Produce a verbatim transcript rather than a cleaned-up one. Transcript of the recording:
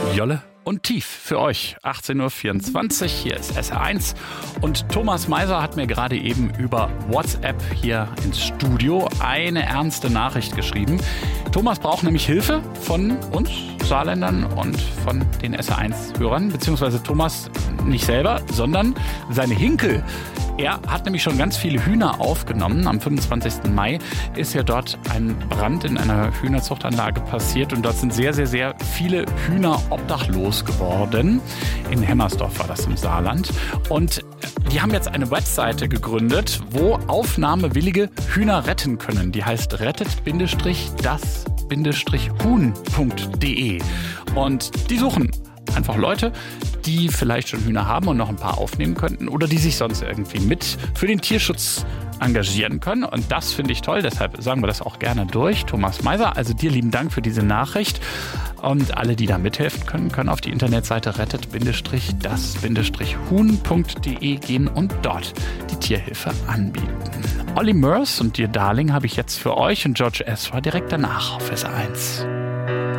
Jolle und Tief für euch. achtzehn Uhr vierundzwanzig, hier ist S R eins. Und Thomas Meiser hat mir gerade eben über WhatsApp hier ins Studio eine ernste Nachricht geschrieben. Thomas braucht nämlich Hilfe von uns Saarländern und von den S R eins-Hörern, beziehungsweise Thomas nicht selber, sondern seine Hinkel. Er hat nämlich schon ganz viele Hühner aufgenommen. Am fünfundzwanzigsten Mai ist ja dort ein Brand in einer Hühnerzuchtanlage passiert und dort sind sehr, sehr, sehr viele Hühner obdachlos geworden. In Hemmersdorf war das im Saarland. Und die haben jetzt eine Webseite gegründet, wo Aufnahmewillige Hühner retten können. Die heißt rettet-das-huhn punkt de. Und die suchen einfach Leute, die vielleicht schon Hühner haben und noch ein paar aufnehmen könnten oder die sich sonst irgendwie mit für den Tierschutz engagieren können. Und das finde ich toll, deshalb sagen wir das auch gerne durch. Thomas Meiser, also dir lieben Dank für diese Nachricht. Und alle, die da mithelfen können, können auf die Internetseite rettet-das-huhn punkt de gehen und dort die Tierhilfe anbieten. Olly Murs und Dear Darling habe ich jetzt für euch und George Ezra direkt danach auf S R eins.